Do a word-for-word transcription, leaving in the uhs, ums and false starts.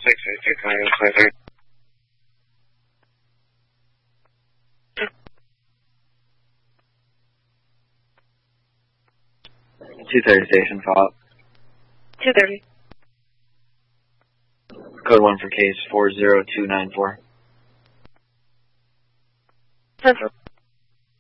six eight two nine five three. two thirty station, follow up. two thirty. Code one for case four zero two nine four. Central.